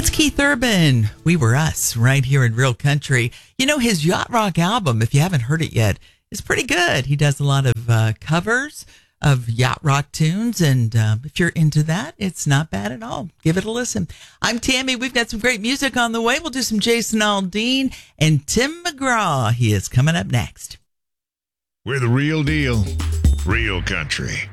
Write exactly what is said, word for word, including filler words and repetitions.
That's Keith Urban. We Were Us right here in Real Country. You know, his Yacht Rock album, if you haven't heard it yet, is pretty good. He does a lot of uh, covers of yacht rock tunes, and uh, if you're into that, it's not bad at all. Give it a listen. I'm Tammy. We've got some great music on the way. We'll do some Jason Aldean and Tim McGraw. He is coming up next. We're the real deal, real country.